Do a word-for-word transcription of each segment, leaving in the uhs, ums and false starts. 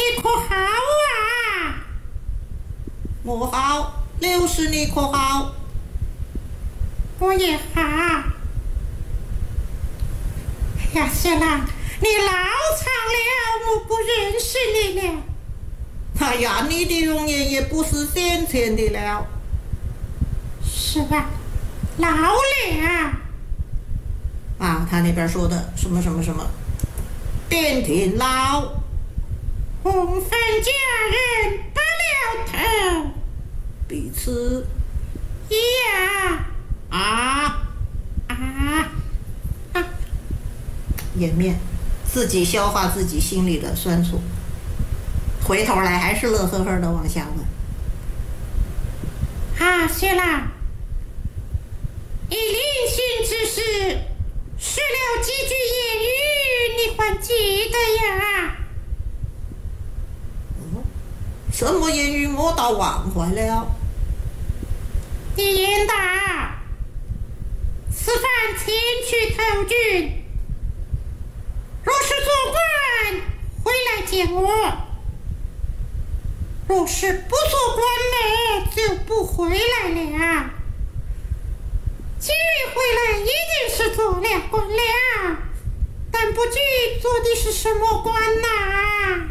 你可好啊？ 我好，六十你可好？ 我也好。哎呀，小郎，你老长了，我不认识你了。 哎呀，你的容颜也不是先前的了。 是吧？老了。 啊，他那边说的什么什么什么，电梯老， 红粉佳人不了头， 彼此呀啊啊啊！ 颜面，自己消化自己心里的酸楚，回头来还是乐呵呵的往下问。 啊，谢啦，以临行之事，说了几句言语，你还记得呀？ 什么言语我倒忘怀了。 你言道，此番前去投军，若是做官，回来见我；若是不做官呢，就不回来了。今日回来一定是做了官了，但不知做的是什么官呐？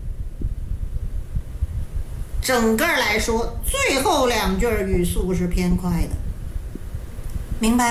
整个来说，最后两句语速是偏快的，明白